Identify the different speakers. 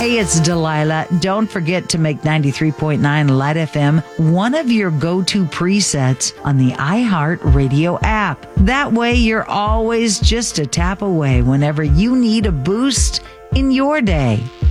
Speaker 1: Hey, it's Delilah. Don't forget to make 93.9 Light FM one of your go-to presets on the iHeart Radio app. That way, you're always just a tap away whenever you need a boost in your day.